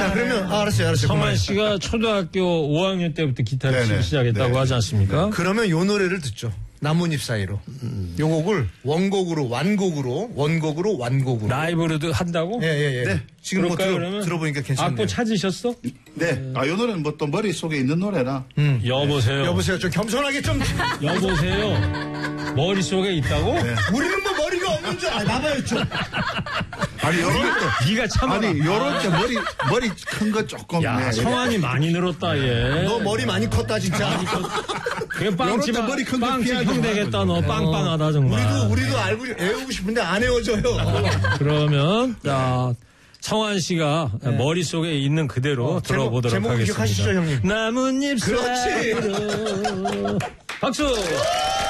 그러면 알았어요. 성환 씨가 초등학교 5학년 때부터 기타를 치기 시작했다고 하지 않습니까? 네. 그러면 요 노래를 듣죠. 나뭇잎 사이로. 요 곡을 원곡으로 완곡으로. 라이브로도 한다고? 예. 네. 지금 뭐 들어보니까 괜찮네요. 악보 찾으셨어? 네. 아, 요 노래는 뭐 또 머릿속에 있는 노래라. 여보세요. 좀 겸손하게 좀. 여보세요. 머릿속에 있다고? 네. 우리는 뭐 머리가 없는 줄 봐봐요 좀. 아니, 요런 때. 네가 참. 아니, 요런 때 머리 큰 거 조금. 야, 성환이 많이 늘었다, 얘. 너 머리 많이 컸다, 진짜. 그게 빵집, 머리 큰거 빵집 형 되겠다, 너. 빵빵하다, 정말. 우리도 알고, 애우고 싶은데 안 애워줘요. 그러면, 자, 성환 씨가 머릿속에 있는 그대로 들어보도록 제목 하겠습니다. 기억하시죠, 형님? 나뭇잎 그렇지. 사이로. 박수!